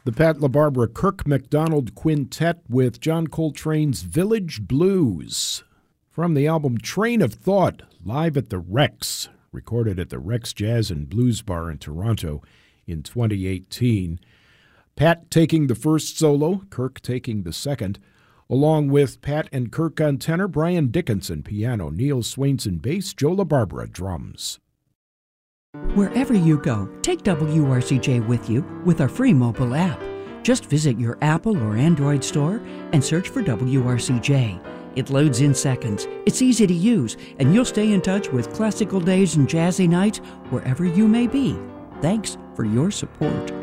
The Pat LaBarbera Kirk MacDonald Quintet with John Coltrane's Village Blues. From the album Train of Thought, live at the Rex, recorded at the Rex Jazz and Blues Bar in Toronto in 2018. Pat taking the first solo, Kirk taking the second, along with Pat and Kirk on tenor, Brian Dickinson piano, Neil Swainson bass, Joe LaBarbera drums. Wherever you go, take WRCJ with you with our free mobile app. Just visit your Apple or Android store and search for WRCJ. It loads in seconds, it's easy to use, and you'll stay in touch with classical days and jazzy nights wherever you may be. Thanks for your support.